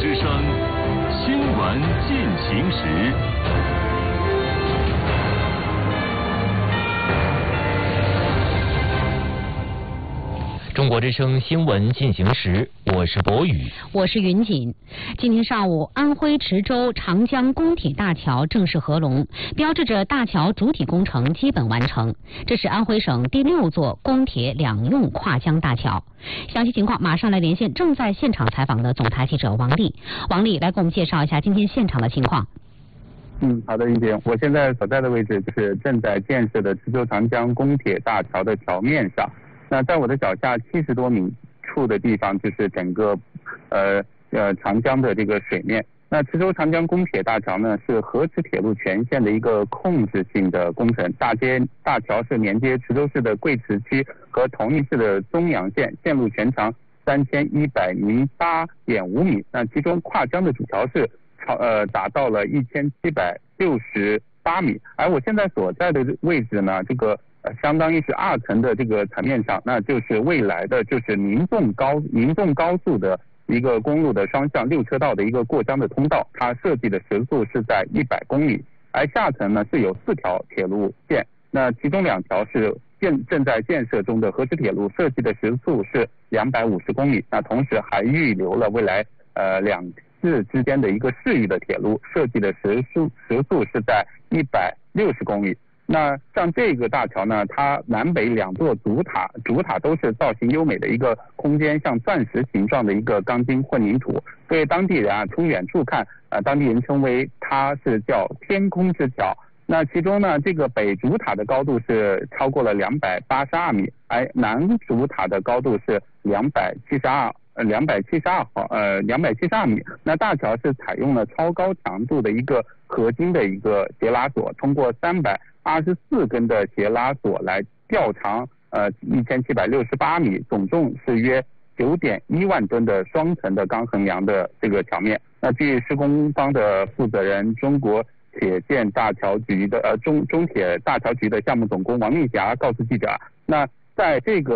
之声新闻进行时。 中国之声新闻进行时，我是博宇， 我是云锦。今天上午，安徽池州长江公铁大桥正式合龙，标志着大桥主体工程基本完成。这是安徽省第6座公铁两用跨江大桥。详细情况马上来连线正在现场采访的总台记者王丽。王丽来给我们介绍一下今天现场的情况。 好的，云锦，我现在所在的位置就是正在建设的池州长江公铁大桥的桥面上。那在我的脚下70多米处的地方，就是整个长江的这个水面。那池州长江公铁大桥呢，是河池铁路全线的一个控制性的工程。大桥是连接池州市的贵池区和同一市的中阳县，线路全长3108.5米。那其中跨江的主桥是达到了1768米。而我现在所在的位置呢，这个相当于是2层的这个层面上，那就是未来的就是民众高速的一个公路的双向6车道的一个过江的通道，它设计的时速是在100公里，而下层呢是有4条铁路线，那其中2条是正在建设中的河池铁路，设计的时速是250公里，那同时还预留了未来2市之间的一个市域的铁路，设计的时速是在160公里。那像这个大桥呢，它南北2座主塔都是造型优美的一个空间，像钻石形状的一个钢筋混凝土，所以当地人从远处看当地人称为它是叫天空之桥。那其中呢，这个北主塔的高度是超过了282米，而南主塔的高度是272米。那大桥是采用了超高强度的一个合金的一个斜拉索，通过324根的斜拉索来吊长1768米，总重是约9.1万吨的双层的钢横梁的这个桥面。那据施工方的负责人中国铁建大桥局的中铁大桥局的项目总工王丽霞告诉记者，那在这个